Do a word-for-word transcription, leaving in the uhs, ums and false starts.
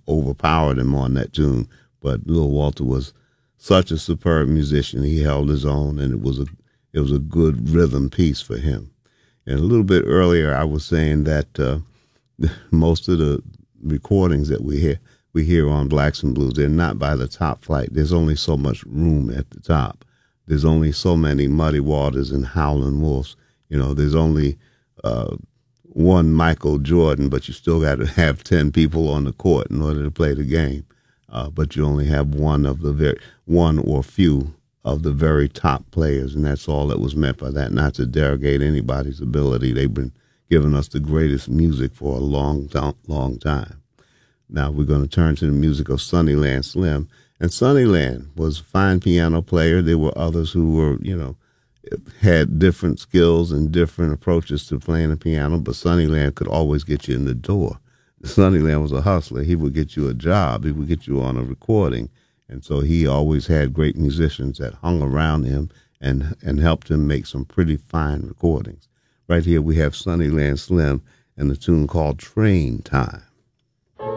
overpowered him on that tune. But Little Walter was such a superb musician. He held his own, and it was a it was a good rhythm piece for him. And a little bit earlier, I was saying that uh, most of the recordings that we hear we hear on Blacks and Blues, they're not by the top flight. There's only so much room at the top. There's only so many Muddy Waters and Howlin' Wolves. You know, there's only uh, one Michael Jordan, but you still got to have ten people on the court in order to play the game. Uh, but you only have one of the very one or few of the very top players, and that's all that was meant by that. Not to derogate anybody's ability. They've been giving us the greatest music for a long, long time. Now we're going to turn to the music of Sunnyland Slim. And Sunnyland was a fine piano player. There were others who were, you know, had different skills and different approaches to playing the piano, but Sunnyland could always get you in the door. Sunnyland was a hustler. He would get you a job. He would get you on a recording. And so he always had great musicians that hung around him and, and helped him make some pretty fine recordings. Right here we have Sunnyland Slim and the tune called Train Time.